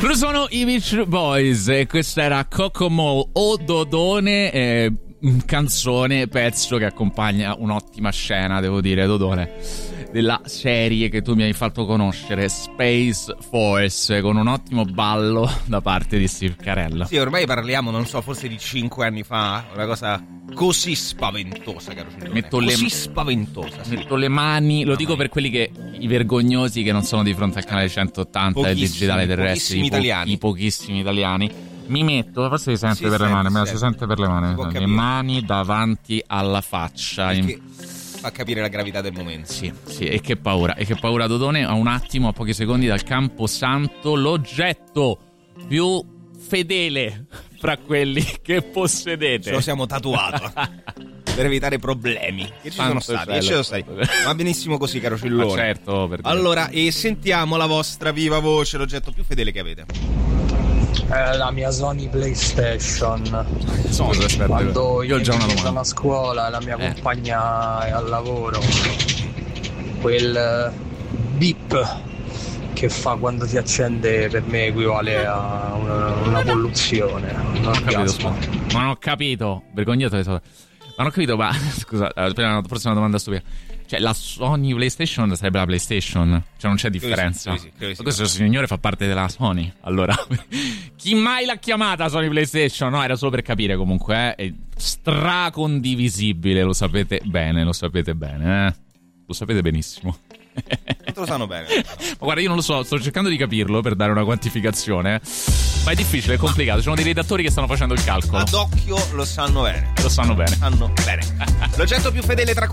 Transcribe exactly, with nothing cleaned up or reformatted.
Loro sono i Beach Boys e questa era Kokomo o Dodone, eh, canzone, pezzo che accompagna un'ottima scena, devo dire, Dodone, della serie che tu mi hai fatto conoscere, Space Force, con un ottimo ballo da parte di Steve Carell. Sì, ormai parliamo, non so, forse di cinque anni fa, una cosa così spaventosa, caro Cillone. Metto così le, spaventosa, sì. Metto le mani, lo no, dico no. per quelli che, i vergognosi che non sono di fronte al canale centottanta del digitale terrestre, pochissimi i, po- italiani. i pochissimi italiani. Mi metto, forse si sente Si per sente, le mani, me la si si sente. sente per le mani, può le capire. mani davanti alla faccia. Perché fa capire la gravità del momento. Sì, sì, e che paura, e che paura, Dodone. A un attimo, a pochi secondi dal Camposanto, l'oggetto più fedele fra quelli che possedete. Ce lo siamo tatuato per evitare problemi che ci sono Santo stati, cielo. e ci sono stati. Va benissimo così, caro Cillone. Ma certo, per dire. Allora, e sentiamo la vostra viva voce, l'oggetto più fedele che avete. Eh, la mia Sony PlayStation. Scusa, aspetta, Quando io ho i già una miei domanda. sono a scuola, la mia Eh. compagna è al lavoro, quel eh, beep che fa quando si accende per me equivale a una, una polluzione, un Non ho capito, orgasmo. scusa. Non ho capito, vergognato. Non ho capito, ma scusa, aspetta, forse è una domanda stupida. Cioè, la Sony PlayStation sarebbe la PlayStation? Cioè, non c'è differenza. Credo sì, credo sì, Ma questo signore fa parte della Sony. Allora, chi mai l'ha chiamata Sony PlayStation? No, era solo per capire comunque, eh. È stracondivisibile, lo sapete bene, lo sapete bene, eh. Lo sapete benissimo. Tutti lo sanno bene. Ma guarda, io non lo so, sto cercando di capirlo per dare una quantificazione, ma è difficile, è complicato. Ci sono dei redattori che stanno facendo il calcolo. Ad occhio lo sanno bene. Lo sanno bene. Sanno bene. L'oggetto più fedele tra